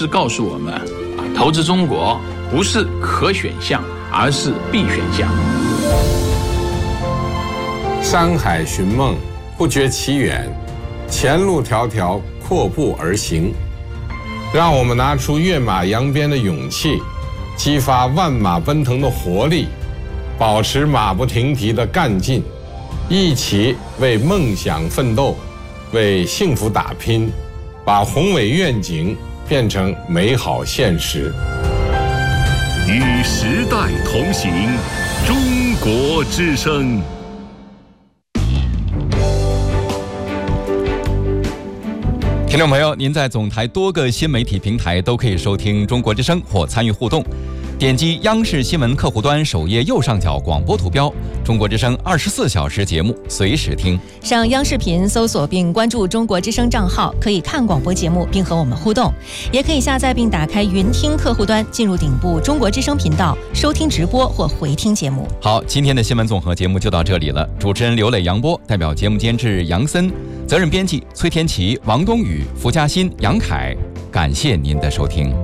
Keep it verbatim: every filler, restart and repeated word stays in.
是告诉我们，投资中国不是可选项，而是必选项。 山海寻梦，不觉其远，前路迢迢，阔步而行。让我们拿出跃马扬鞭的勇气，激发万马奔腾的活力，保持马不停蹄的干劲，一起为梦想奋斗，为幸福打拼，把宏伟愿景变成美好现实。 与时代同行，中国之声。 听众朋友，您在总台多个新媒体平台都可以收听中国之声或参与互动。点击央视新闻客户端首页右上角广播图标，中国之声二十四小时节目随时听。 上央视频搜索并关注中国之声账号，可以看广播节目并和我们互动，也可以下载并打开云听客户端，进入顶部中国之声频道收听直播或回听节目。 好，今天的新闻综合节目就到这里了。主持人刘磊、杨波，代表节目监制杨森，责任编辑崔天琪、王冬雨、付嘉欣、杨凯，感谢您的收听。